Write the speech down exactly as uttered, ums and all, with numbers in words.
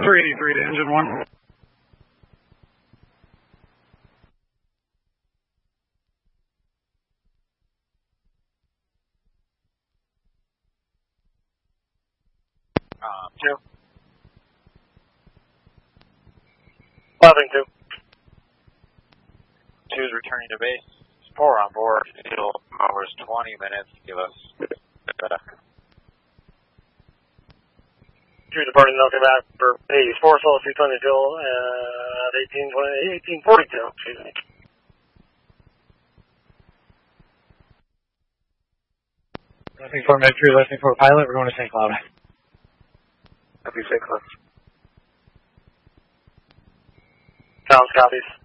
three eighty-three to engine one. Um, two. Loving two. Two is returning to base. Four on board. It'll hours twenty minutes. Give us. Uh, Two departing, they'll come back for Hades four, Solar three twenty fuel at eighteen twenty, eighteen forty-two. Excuse me. Listening for Med three, listening for pilot. We're going to Saint Cloud. Copy, Saint Cloud. Sounds copies.